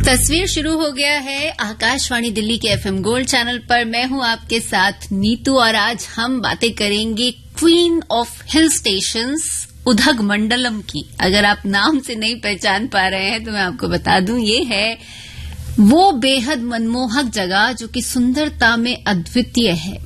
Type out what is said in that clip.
तस्वीर शुरू हो गया है आकाशवाणी दिल्ली के एफएम गोल्ड चैनल पर। मैं हूं आपके साथ नीतू और आज हम बातें करेंगे queen of hill stations Udhagamandalam की। अगर आप नाम से नहीं पहचान पा रहे हैं तो मैं आपको बता दूं, ये है वो बेहद मनमोहक जगह जो कि सुंदरता में अद्वितीय है।